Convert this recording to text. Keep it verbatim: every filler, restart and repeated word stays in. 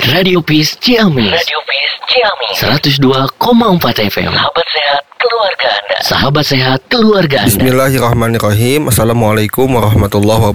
Radio Peace Ciamis. Radio Peace Ciamis. seratus dua koma empat F M. Sahabat sehat keluarga Anda. Sahabat sehat keluarga Anda. Bismillahirrahmanirrahim. Assalamualaikum warahmatullahi wabarakatuh.